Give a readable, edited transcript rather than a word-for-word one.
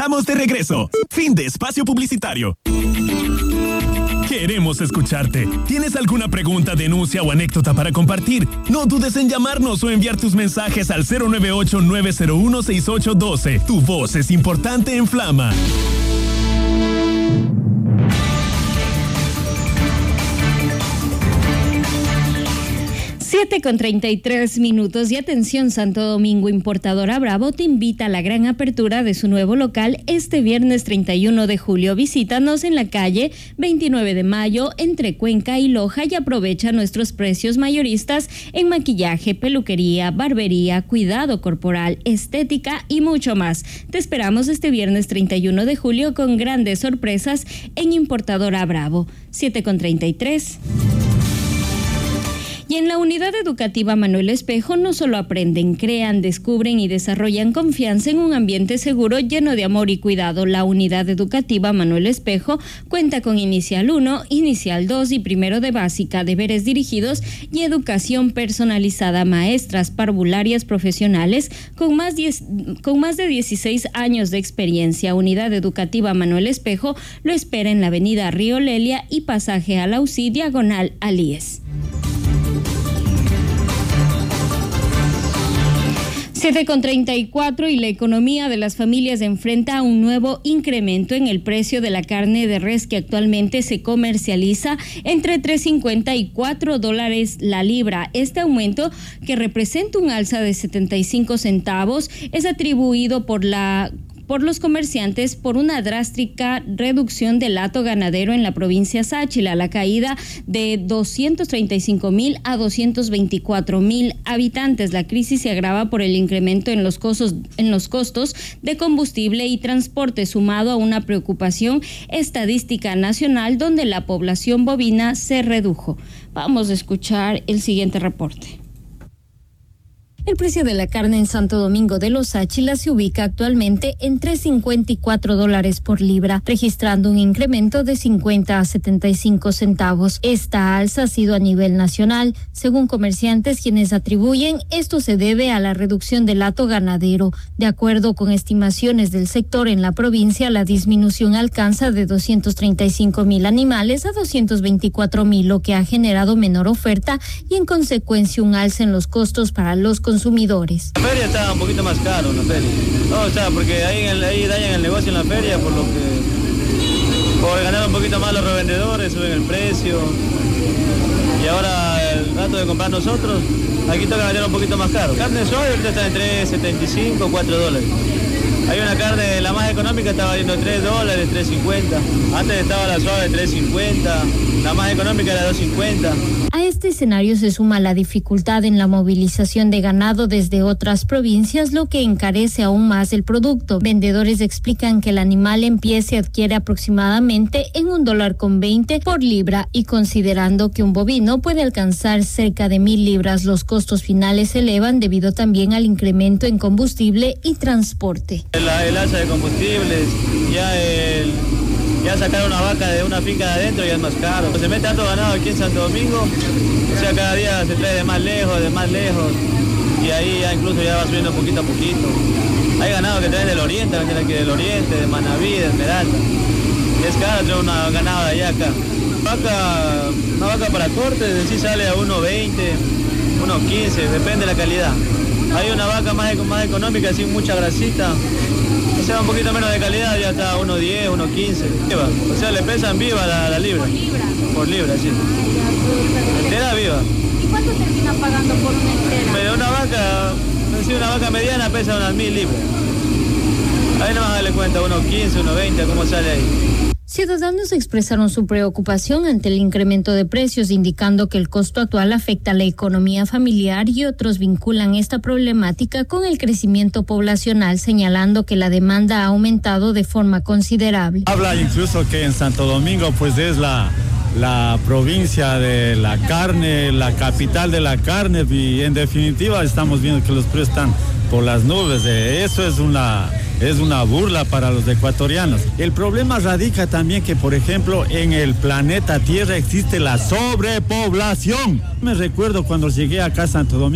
Estamos de regreso. Fin de espacio publicitario. Queremos escucharte. ¿Tienes alguna pregunta, denuncia o anécdota para compartir? No dudes en llamarnos o enviar tus mensajes al 098-901-6812. Tu voz es importante en Flama. 7:33. Y atención, Santo Domingo Importadora Bravo te invita a la gran apertura de su nuevo local este viernes 31 de julio. Visítanos en la calle 29 de mayo entre Cuenca y Loja y aprovecha nuestros precios mayoristas en maquillaje, peluquería, barbería, cuidado corporal, estética y mucho más. Te esperamos este viernes 31 de julio con grandes sorpresas en Importadora Bravo. 7:33. Y en la unidad educativa Manuel Espejo no solo aprenden, crean, descubren y desarrollan confianza en un ambiente seguro lleno de amor y cuidado. La unidad educativa Manuel Espejo cuenta con Inicial 1, Inicial 2 y Primero de Básica, deberes dirigidos y educación personalizada, maestras parvularias profesionales con más de 16 años de experiencia. Unidad educativa Manuel Espejo lo espera en la avenida Río Lelia y pasaje a la UCI diagonal Alíes. 7:34. Y la economía de las familias enfrenta un nuevo incremento en el precio de la carne de res, que actualmente se comercializa entre $3.50 y $4 la libra. Este aumento, que representa un alza de 75 centavos, es atribuido por los comerciantes por una drástica reducción del hato ganadero en la provincia Sáchila, la caída de 235,000 a 224,000 habitantes. La crisis se agrava por el incremento en los costos de combustible y transporte, sumado a una preocupación estadística nacional donde la población bovina se redujo. Vamos a escuchar el siguiente reporte. El precio de la carne en Santo Domingo de los Sáchila se ubica actualmente en $3.54 por libra, registrando un incremento de 50 a 75 centavos. Esta alza ha sido a nivel nacional, según comerciantes, quienes atribuyen esto se debe a la reducción del hato ganadero. De acuerdo con estimaciones del sector en la provincia, la disminución alcanza de 235,000 animales a 224,000, lo que ha generado menor oferta y en consecuencia un alza en los costos para los consumidores. La feria está un poquito más caro, la feria. No, o sea, porque ahí dañan el negocio en la feria por ganar un poquito más los revendedores, suben el precio. Y ahora el rato de comprar nosotros, aquí toca vender un poquito más caro. Carne suave ahorita está en $3.75, $4. Hay una carne, la más económica está valiendo $3, $3.50. Antes estaba la suave $3.50, la más económica era $2.50. A este escenario se suma la dificultad en la movilización de ganado desde otras provincias, lo que encarece aún más el producto. Vendedores explican que el animal en pie se adquiere aproximadamente en $1.20 por libra, y considerando que un bovino puede alcanzar cerca de 1,000 libras, los costos finales se elevan debido también al incremento en combustible y transporte. El alza de combustibles, ya sacar una vaca de una finca de adentro ya es más caro. Se mete tanto ganado aquí en Santo Domingo, o sea, cada día se trae de más lejos, y ahí ya incluso ya va subiendo poquito a poquito. Hay ganado que traen del oriente, venden aquí del oriente, de Manaví, de Esmeralda. Es caro traer una ganada de allá acá. Una vaca para corte, sí sale a 1.20, 1.15, depende de la calidad. Hay una vaca más económica, sin mucha grasita, o sea, un poquito menos de calidad, ya está 1.10, 1.15. O sea, le pesan viva la libra. Por libra, sí. Entera viva. ¿Y cuánto terminan pagando por una entera? Pero una vaca mediana pesa unas 1.000 libras. Ahí nomás dale cuenta, 1.15, 1.20, cómo sale ahí. Ciudadanos expresaron su preocupación ante el incremento de precios, indicando que el costo actual afecta a la economía familiar, y otros vinculan esta problemática con el crecimiento poblacional, señalando que la demanda ha aumentado de forma considerable. Habla incluso que en Santo Domingo pues es la provincia de la carne, la capital de la carne, y en definitiva estamos viendo que los precios están por las nubes. Eso es una burla para los ecuatorianos. El problema radica también que, por ejemplo, en el planeta Tierra existe la sobrepoblación. Me recuerdo cuando llegué acá a Santo Domingo,